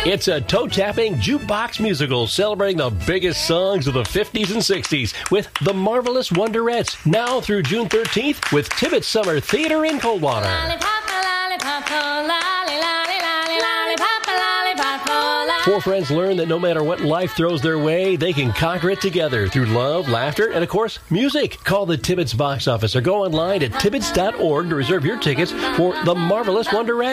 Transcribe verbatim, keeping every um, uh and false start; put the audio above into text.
It's a toe-tapping jukebox musical celebrating the biggest songs of the fifties and sixties with The Marvelous Wonderettes, now through June thirteenth with Tibbetts Summer Theater in Coldwater. Four friends learn that no matter what life throws their way, they can conquer it together through love, laughter, and, of course, music. Call the Tibbetts box office or go online at tibbetts dot org to reserve your tickets for The Marvelous Wonderettes.